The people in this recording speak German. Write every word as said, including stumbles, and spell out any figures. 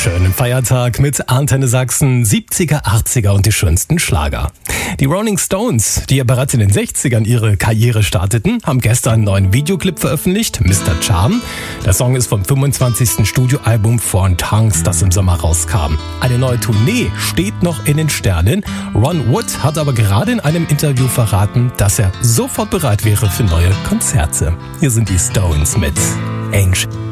Schönen Feiertag mit Antenne Sachsen, siebziger, achtziger und die schönsten Schlager. Die Rolling Stones, die ja bereits in den sechzigern ihre Karriere starteten, haben gestern einen neuen Videoclip veröffentlicht, Mister Charm. Der Song ist vom fünfundzwanzigsten Studioalbum Foreign Tongues, das im Sommer rauskam. Eine neue Tournee steht noch in den Sternen. Ron Wood hat aber gerade in einem Interview verraten, dass er sofort bereit wäre für neue Konzerte. Hier sind die Stones mit Angel.